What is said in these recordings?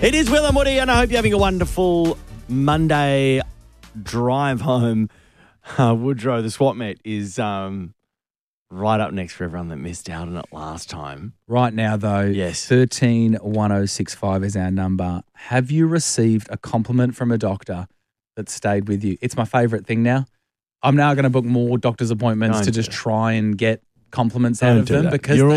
It is Will and Woody, and I hope you're having a wonderful Monday drive home. Woodrow, the swap meet, is right up next for everyone that missed out on it last time. Right now, though, Yes. 131065 is our number. Have you received a compliment from a doctor that stayed with you? It's my favourite thing now. I'm now going to book more doctor's appointments Don't to do just that. try and get compliments out of do them that. because you're they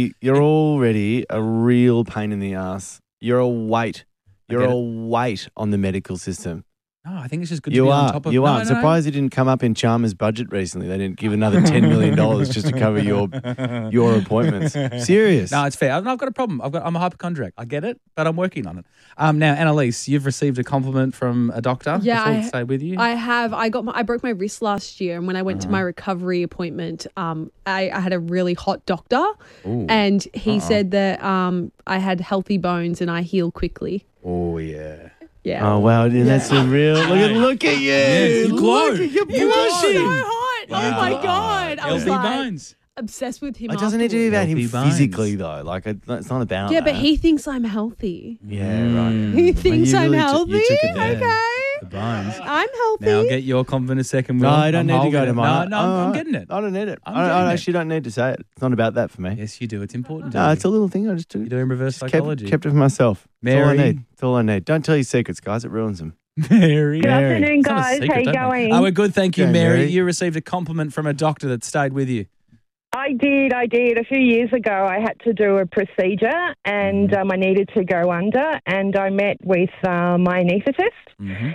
already a real pain in the ass. You're a weight. You're get a it. weight on the medical system. No, I think it's just good to You be are. on top of You no, are. I'm no. surprised it didn't come up in Chalmers' budget recently. They didn't give another $10 million just to cover your appointments. Serious. No, it's fair. I've got a problem. I'm a hypochondriac. I get it, but I'm working on it. Now, Annalise, you've received a compliment from a doctor. Yeah, before to stay with you. I have. I broke my wrist last year, and when I went to my recovery appointment, I had a really hot doctor, and he said that I had healthy bones and I heal quickly. Oh, yeah. Yeah. Oh, wow. That's a real... Look at you. Yes, you glow. Look at you He was so blushing. hot. Oh my God. I was Healthy like bones. obsessed with him. It doesn't need to be about him Healthy bones. physically, though. Like, it's not about Yeah, that. but he thinks I'm healthy. Yeah, right. He thinks you I'm really healthy. you took it there. Okay. The bones. I'm healthy. Now I'll get your compliment in a second. No, Will. I don't I'm need to holding go to it. mine. No, I'm getting it. I don't need it. I'm I getting it. actually don't need to say it. It's not about that for me. Yes, you do. It's important. No, it's a little thing. I just do. You're doing reverse Just psychology. kept it for myself. That's all I Mary. need. That's all I need. Don't tell your secrets, guys. It ruins them. Mary. Good afternoon, It's not a guys. secret, How you don't they? going? Oh, we're good, thank you, Okay, Mary. Mary. You received a compliment from a doctor that stayed with you. I did. A few years ago, I had to do a procedure and I needed to go under, and I met with my anaesthetist,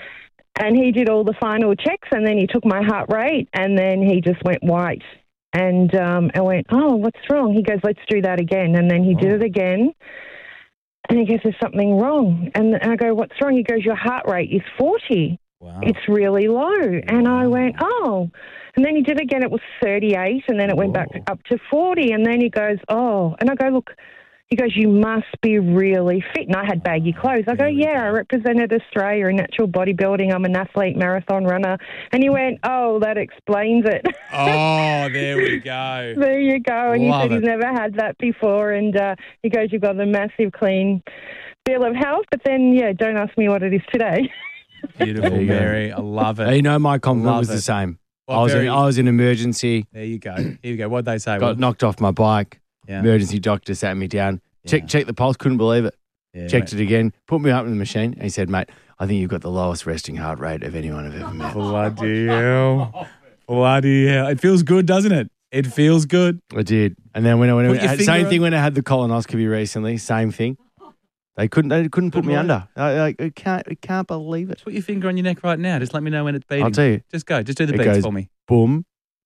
and he did all the final checks, and then he took my heart rate, and then he just went white. And I went, oh, what's wrong? He goes, let's do that again. And then he did it again, and he goes, there's something wrong. And I go, what's wrong? He goes, your heart rate is 40. Wow. It's really low. And I went, oh. And then he did it again. It was 38, and then it went back up to 40. And then he goes, oh. And I go, look, he goes, you must be really fit. And I had baggy clothes. I go, yeah, I represented Australia in natural bodybuilding. I'm an athlete, marathon runner. And he went, oh, that explains it. Oh, there we go. There you go. And Love he said it. he's never had that before. And he goes, you've got a massive clean bill of health. But then, yeah, don't ask me what it is today. Beautiful, There you go. Mary. I love it. You know, my compliment Love was the it. same. Well, I was in emergency. There you go. Here you go. What'd they say? Got Will? knocked off my bike. Yeah. Emergency doctor sat me down. Checked the pulse. Couldn't believe it. Yeah, Checked mate. it again. Put me up in the machine. And he said, mate, I think you've got the lowest resting heart rate of anyone I've ever met. Bloody hell. Bloody hell. It feels good, doesn't it? It feels good. I did. And then when I went, Put your same finger thing on- when I had the colonoscopy recently. Same thing. They couldn't put me under. I can't believe it. Put your finger on your neck right now. Just let me know when it's beating. I'll tell you. Just go. Just do the It beats goes- for me. Boom.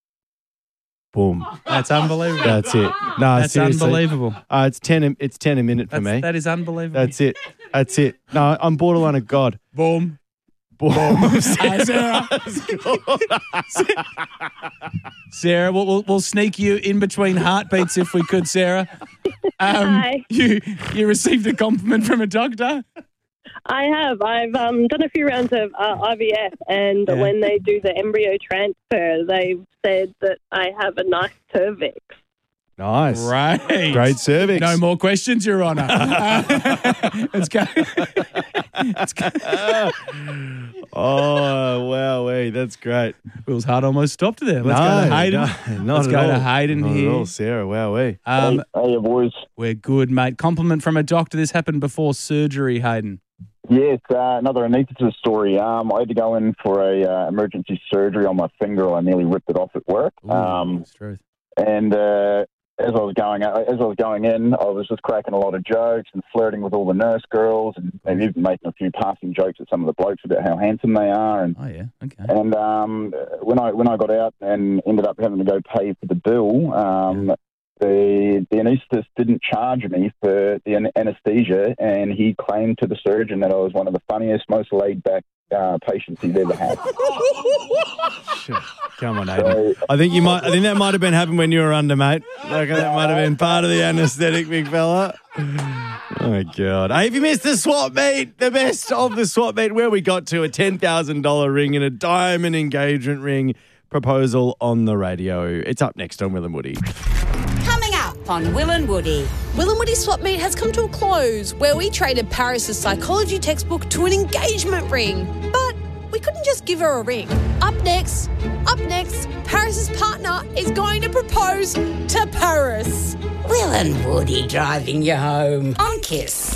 Boom. That's unbelievable. That's it. No, That's seriously. unbelievable. It's 10 a minute for me. That is unbelievable. That's it. That's it. No, I'm borderline a god. Boom. Boom. Sarah. Sarah, we'll sneak you in between heartbeats if we could, Sarah. Hi. You received a compliment from a doctor? I have. I've done a few rounds of IVF, and Yeah. when they do the embryo transfer, they've said that I have a nice cervix. Nice. Right. Great cervix. No more questions, Your Honour. Let's go. Oh, wow. That's great. Will's heart almost stopped there. Let's go to Hayden. Not Let's at go all. to Hayden Not here. At all, Sarah. Wowee. Hey, boys. We're good, mate. Compliment from a doctor. This happened before surgery, Hayden. Yes, another anaesthetist story. I had to go in for a emergency surgery on my finger. I nearly ripped it off at work. That's truth. And as I was going in, I was just cracking a lot of jokes and flirting with all the nurse girls, and even making a few passing jokes at some of the blokes about how handsome they are. And Oh, yeah. Okay. and when I got out and ended up having to go pay for the bill, the anaesthetist didn't charge me for the anaesthesia, and he claimed to the surgeon that I was one of the funniest, most laid back patients he'd ever had. Come on, Hayden. I think that might have been happening when you were under, mate. Like that might have been part of the anaesthetic, big fella. Oh my God. Hey, if you missed the swap meet, the best of the swap meet, where we got to a $10,000 ring and a diamond engagement ring proposal on the radio. It's up next on Will and Woody. Coming up on Will and Woody. Will and Woody Swap Meet has come to a close, where we traded Paris's psychology textbook to an engagement ring. But we couldn't just give her a ring. Up next, Paris's partner is going to propose to Paris. Will and Woody driving you home on Kiss.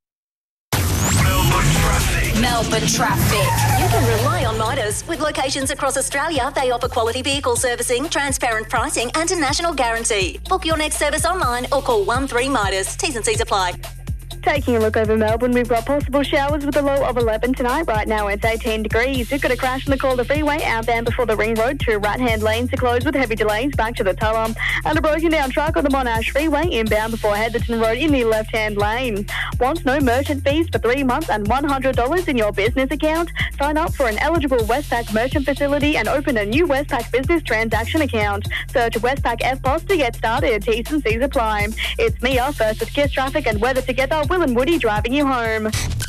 Melbourne Traffic. You can rely on Midas. With locations across Australia, they offer quality vehicle servicing, transparent pricing and a national guarantee. Book your next service online or call 13 Midas. T's and C's apply. Taking a look over Melbourne, we've got possible showers with a low of 11 tonight. Right now it's 18 degrees. We've got a crash on the Calder Freeway outbound before the Ring Road. 2 right-hand lanes are closed with heavy delays back to the Tulla. And a broken down truck on the Monash Freeway inbound before Heatherton Road in the left-hand lane. Want no merchant fees for 3 months and $100 in your business account? Sign up for an eligible Westpac merchant facility and open a new Westpac business transaction account. Search Westpac FPOS to get started. T's and C's apply. It's Mia, first with Kiss Traffic and weather together. Will and Woody driving you home.